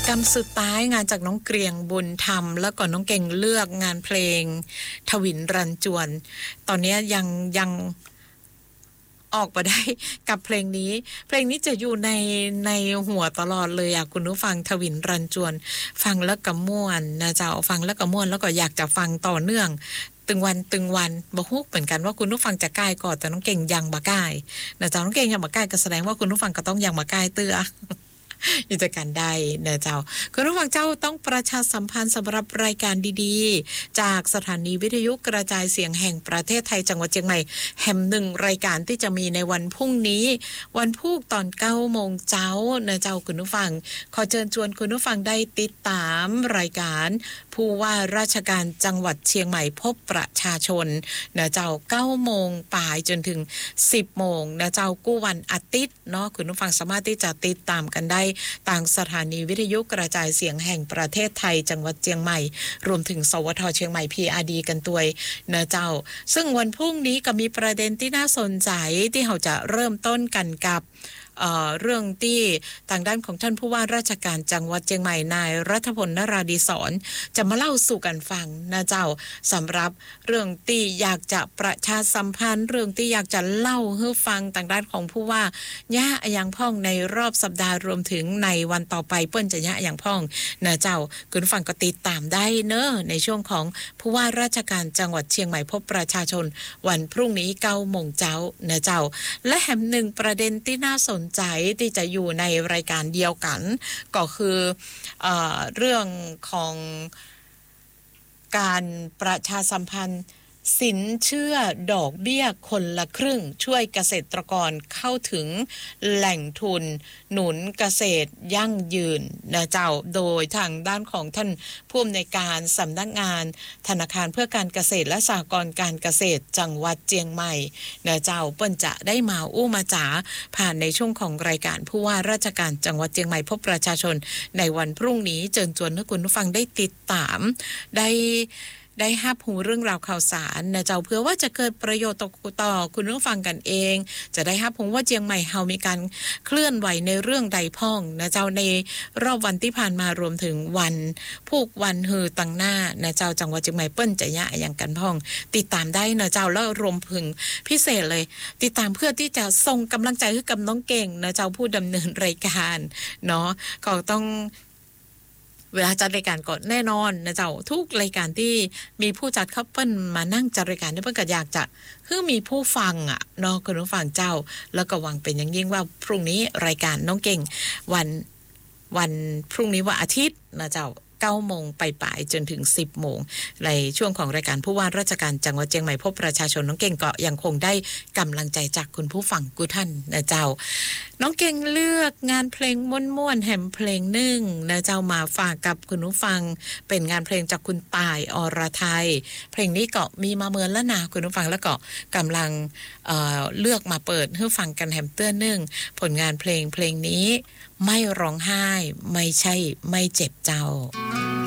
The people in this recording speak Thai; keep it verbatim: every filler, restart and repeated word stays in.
กรรมสุดท้ายงานจากน้องเกรียงบุญธรรมแล้วก็น้องเก่งเลือกงานเพลงทวินรันจวนตอนนี้ยังยังออกมาได้กับเพลงนี้เพลงนี้จะอยู่ในในหัวตลอดเลยอ่ะคุณผู้ฟังทวินรันจวนฟังแล้วก็ม่วนนะเจ้าฟังแล้วก็ม่วนแล้วก็อยากจะฟังต่อเนื่องตึงวันตึงวันบ่ฮู้เหมือนกันว่าคุณผู้ฟังจะใกล้ก่อนแต่น้องเก่งยังบ่ใกล้นะเจ้าน้องเก่งยังบ่ใกล้ก็แสดงว่าคุณผู้ฟังก็ต้องยังบ่ใกล้เตื้ออยู่จากการได้นะเจ้าคุณผู้ฟังเจ้าต้องประชาสัมพันธ์สำหรับรายการดีๆจากสถานีวิทยุกระจายเสียงแห่งประเทศไทยจังหวัดเชียงใหม่แห่งหนึ่งรายการที่จะมีในวันพรุ่งนี้วันพุธตอน เก้าโมงเช้านะเจ้าคุณผู้ฟังขอเชิญชวนคุณผู้ฟังได้ติดตามรายการผู้ว่าราชการจังหวัดเชียงใหม่พบประชาชนนะเจ้า เก้าโมงปลายจนถึง สิบโมงนะเจ้ากู้วันอาทิตย์เนาะคุณผู้ฟังสามารถที่จะติดตามกันได้ต่างสถานีวิทยุกระจายเสียงแห่งประเทศไทยจังหวัดเชียงใหม่รวมถึงสวทเชียงใหม่ พี อาร์ ดี กันตัวยนะเจ้าซึ่งวันพรุ่งนี้ก็มีประเด็นที่น่าสนใจที่เราจะเริ่มต้นกันกับเอ่อเรื่องที่ทางด้านของท่านผู้ว่าราชการจังหวัดเชียงใหม่นายรัฐพลนราดีศรจะมาเล่าสู่กันฟังนะเจ้าสำหรับเรื่องที่อยากจะประชาสัมพันธ์เรื่องที่อยากจะเล่าให้ฟังทางด้านของผู้ว่าย่าอย่างพ่องในรอบสัปดาห์รวมถึงในวันต่อไปเปิ้นจะย่าอย่างพ่องนะเจ้าคุณฟังก็ติดตามได้เนอะในช่วงของผู้ว่าราชการจังหวัดเชียงใหม่พบประชาชนวันพรุ่งนี้ เก้าโมงเช้านะเจ้าและแถมหนึ่งประเด็นที่น่าสนใจที่จะอยู่ในรายการเดียวกันก็คือเอ่อเรื่องของการประชาสัมพันธ์สินเชื่อดอกเบี้ยคนละครึ่งช่วยเกษตรกรเข้าถึงแหล่งทุนหนุนเกษตรยั่งยืนนะเจ้าโดยทางด้านของท่านผู้อำนวยการสำนักงานธนาคารเพื่อการเกษตรและสหกรณ์การเกษตรจังหวัดเชียงใหม่นะเจ้าเปิ้นจะได้มาอู้มาจ๋าผ่านในช่วงของรายการผู้ว่าราชการจังหวัดเชียงใหม่พบประชาชนในวันพรุ่งนี้เชิญชวนให้คุณผู้ฟังได้ติดตามได้ได้รับรู้เรื่องราวข่าวสารนะเจ้าเพื่อว่าจะเกิดประโยชน์ต่อต่อคุณผู้ฟังกันเองจะได้รับรู้ว่าเชียงใหม่เฮามีการเคลื่อนไหวในเรื่องใดพ้องนะเจ้าในรอบวันที่ผ่านมารวมถึงวันผูกวันฮือตังหน้านะเจ้าจังหวัดเชียงใหม่เปิ้นจะยะอย่างกันพ้องติดตามได้นะเจ้าแล้วรวมถึงพิเศษเลยติดตามเพื่อที่จะส่งกำลังใจให้กับน้องเก่งนะเจ้าผู้ดำเนินรายการเนาะก็ต้องเวลาจัดรายการก่อนแน่นอนนะเจ้าทุกรายการที่มีผู้จัดเขาเปิ้นมานั่งจัดรายการเปิ้นก็อยากจะคือมีผู้ฟังอ่ะเนาะคุณผู้ฟังเจ้าแล้วก็หวังเป็นอย่างยิ่งว่าพรุ่งนี้รายการน้องเก่งวันวันพรุ่งนี้วันอาทิตย์นะเจ้าเก้าโมงไปปลายจนถึงสิบโมงในช่วงของรายการผู้ว่าราชการจังหวัดเชียงใหม่พบประชาชนน้องเก่งก็ยังคงได้กำลังใจจากคุณผู้ฟังกุท่านนะเจ้าน้องเก่งเลือกงานเพลงม่วนๆแห่มเพลงหนึ่งนะเจ้ามาฝากกับคุณผู้ฟังเป็นงานเพลงจากคุณต่ายอรไทยเพลงนี้ก็มีมาเมินแล้วนะคุณผู้ฟังแล้วก็กำลัง เอ่อ เลือกมาเปิดให้ฟังกันแห่มเตื้อหนึ่งผลงานเพลงเพลงนี้ไม่ร้องไห้ไม่ใช่ไม่เจ็บเจ้า